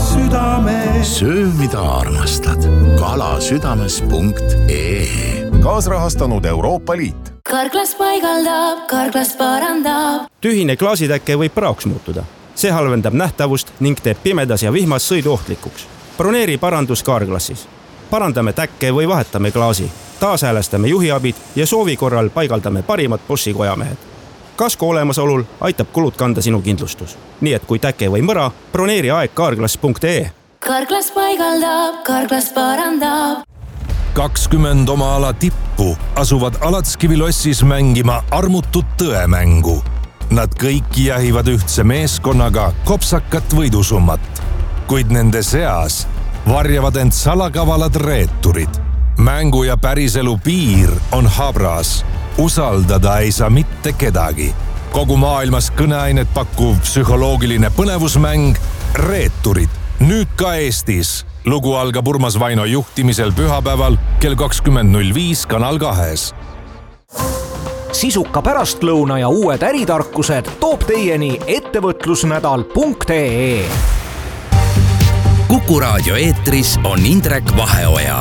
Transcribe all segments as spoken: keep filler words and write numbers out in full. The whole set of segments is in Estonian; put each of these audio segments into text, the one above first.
Südames. Söö, mida armastad. kalasüdames punkt ee. Kaasrahastanud Euroopa Liit. Karklas paigaldab, Karklas parandab. Tühine klaasitäkke võib praoks muutuda. See halvendab nähtavust ning teeb pimedas ja vihmas sõidu ohtlikuks. Broneeri parandus Karklassis. Parandame täkke või vahetame klaasi. Taashäälestame juhiabid ja soovi korral paigaldame parimad Boschi kojamehed. Kasko olemasolul aitab kulud kanda sinu kindlustus. Nii et kui täke või mõra, broneeri aeg karklas punkt ee. Karklas paigaldab, Karklas parandab. kakskümmend oma ala tippu asuvad Alatskivilossis mängima armutut tõemängu. Nad kõik jahivad ühtse meeskonnaga kopsakat võidusummat. Kuid nende seas varjavad end salakavalad reeturid. Mängu ja päriselu piir on habras. Usaldada ei saa mitte kedagi. Kogu maailmas kõneainet pakkuv psühholoogiline põnevusmäng Reeturid. Nüüd ka Eestis. Lugu algab Urmas Vaino juhtimisel pühapäeval kell kakskümmend null viis Kanal kahes. Sisuka pärastlõuna ja uued äritarkused toob teieni ettevõtlusnädal punkt ee. Kuku raadio eetris on Indrek Vaheoja.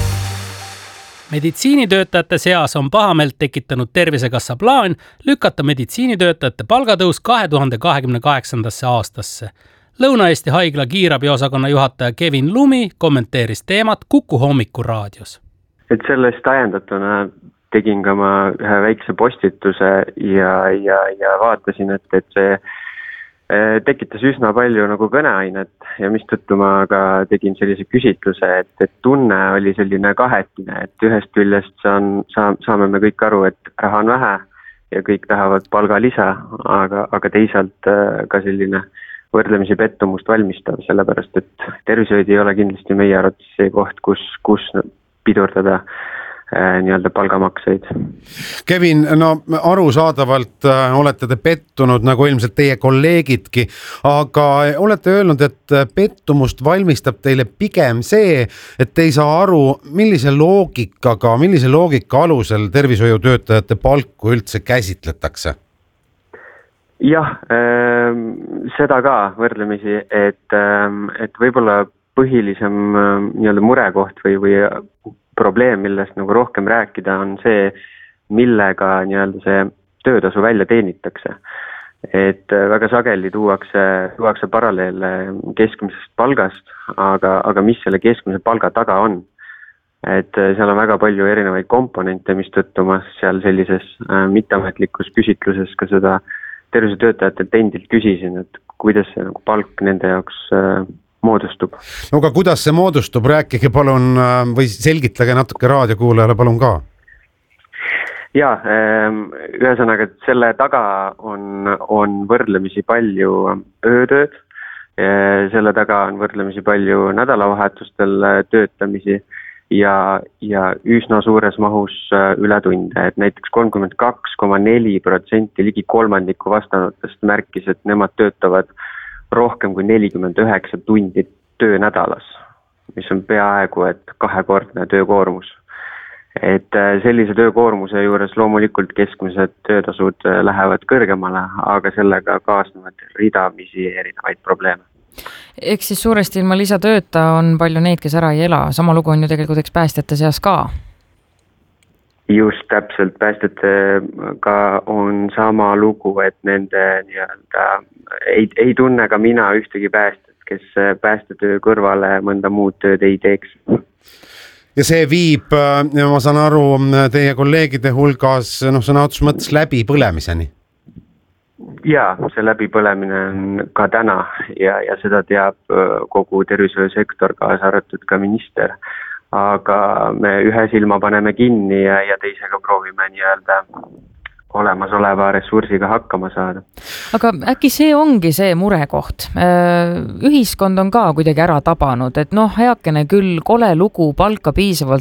Meditsiinitöötajate seas on pahamelt tekitanud Tervisekassa plaan lükata meditsiinitöötajate palgatõus kahe tuhande kahekümne kaheksandasse aastasse. Lõuna-Eesti haigla kiirabiosakonna juhataja Kevin Lumi kommenteeris teemat Kuku hommikuraadios. Et sellest ajendatuna tegin ka ma ühe väikse postituse ja, ja, ja vaatasin, et, et see tekitas üsna palju nagu kõneainet ja mistõttu ma ka tegin sellise küsitluse, et, et tunne oli selline kahetine, et ühest küljest saan, saa, saame me kõik aru, et raha on vähe ja kõik tahavad palgalisa, aga, aga teisalt ka selline võrdlemisi pettumust valmistav, sellepärast et tervishoid ei ole kindlasti meie arvates see koht, kus, kus pidurdada nii-öelda palgamakseid. Kevin, no arusaadavalt olete te pettunud, nagu ilmselt teie kolleegidki, aga olete öelnud, et pettumust valmistab teile pigem see, et te ei saa aru, millise loogikaga, millise loogika alusel tervishoiutöötajate palku üldse käsitletakse? Jah, seda ka võrdlemisi, et, et võib-olla põhilisem nii-öelda murekoht või, või probleem, millest nagu rohkem rääkida, on see, millega nii-öelda see töötasu välja teenitakse. Et väga sageli tuuakse, tuuakse paralleele keskmisest palgast, aga, aga mis selle keskmise palga taga on. Et seal on väga palju erinevaid komponente, mis tõttu ma seal sellises mitteametlikus küsitluses ka seda tervisetöötajatelt endilt küsisin, et kuidas see nagu palk nende jaoks moodustub. No aga kuidas see moodustub, rääkige palun või selgitage natuke raadiokuulajale palun ka. Jaa, ühesõnaga, et selle taga on, on võrdlemisi palju öötööd, selle taga on võrdlemisi palju nädalavahetustel töötamisi ja, ja üsna suures mahus ületunde, et näiteks kolmkümmend kaks koma neli protsenti ligi kolmandiku vastanutest märkis, et nemad töötavad rohkem kui nelikümmend üheksa tundi töönädalas, mis on peaaegu et kahekordne töökoormus. Et sellise töökoormuse juures loomulikult keskmised töötasud lähevad kõrgemale, aga sellega kaasnevad ridamisi erinevaid probleeme. Eks siis suuresti ilma lisatööta on palju neid, kes ära ei ela. Sama lugu on ju tegelikult eks päästjate seas ka. Just täpselt, päästjatega on sama lugu, et nende nii-öelda ei, ei tunne ka mina ühtegi päästjat, kes päästetöö kõrvale mõnda muud tööd ei teeks. Ja see viib, ma saan aru, teie kolleegide hulgas no, sõna otsus mõttes läbi põlemiseni? Jaa, see läbi põlemine on ka täna ja, ja seda teab kogu tervishoiusektor, kaasa arvatud ka minister. Aga me ühe silma paneme kinni ja, ja teisega proovime nii-öelda olemasoleva ressursiga hakkama saada. Aga äkki see ongi see murekoht? Ühiskond on ka kuidagi ära tabanud, et noh, heakene küll kole lugu, palka piisavalt